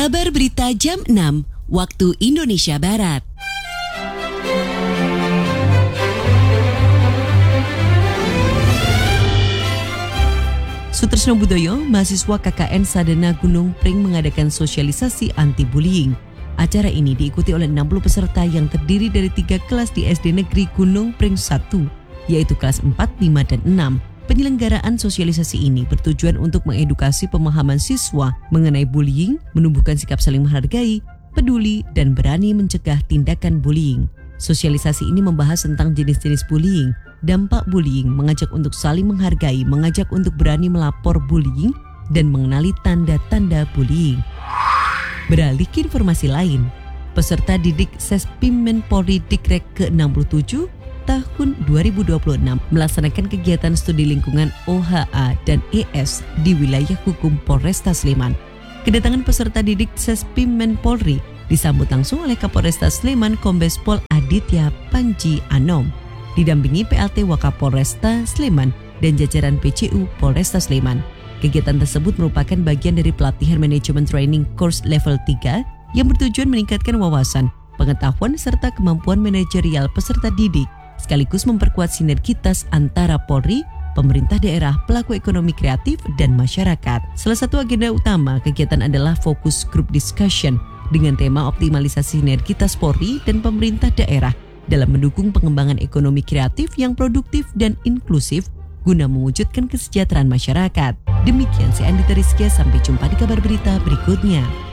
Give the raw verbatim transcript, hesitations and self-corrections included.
Kabar Berita jam enam, waktu Indonesia Barat. Sutrisno Budoyo, mahasiswa K K N Sadana Gunung Pring mengadakan sosialisasi anti-bullying. Acara ini diikuti oleh enam puluh peserta yang terdiri dari tiga kelas di S D Negeri Gunung Pring satu, yaitu kelas empat, lima, dan enam. Penyelenggaraan sosialisasi ini bertujuan untuk mengedukasi pemahaman siswa mengenai bullying, menumbuhkan sikap saling menghargai, peduli, dan berani mencegah tindakan bullying. Sosialisasi ini membahas tentang jenis-jenis bullying, dampak bullying, mengajak untuk saling menghargai, mengajak untuk berani melapor bullying, dan mengenali tanda-tanda bullying. Beralih ke informasi lain, peserta didik Sespim Polri Dikrek ke enam puluh tujuh tahun dua ribu dua puluh enam melaksanakan kegiatan studi lingkungan O H A dan E S di wilayah hukum Polresta Sleman. Kedatangan peserta didik Sespim Polri disambut langsung oleh Kapolresta Sleman Kombes Pol Aditya Panji Anom, didampingi P L T Wakapolresta Sleman dan jajaran P C U Polresta Sleman. Kegiatan tersebut merupakan bagian dari pelatihan manajemen training course level tiga yang bertujuan meningkatkan wawasan, pengetahuan serta kemampuan manajerial peserta didik, sekaligus memperkuat sinergitas antara Polri, pemerintah daerah, pelaku ekonomi kreatif, dan masyarakat. Salah satu agenda utama kegiatan adalah fokus group discussion dengan tema optimalisasi sinergitas Polri dan pemerintah daerah dalam mendukung pengembangan ekonomi kreatif yang produktif dan inklusif guna mewujudkan kesejahteraan masyarakat. Demikian saya Andita Rizkia, sampai jumpa di kabar berita berikutnya.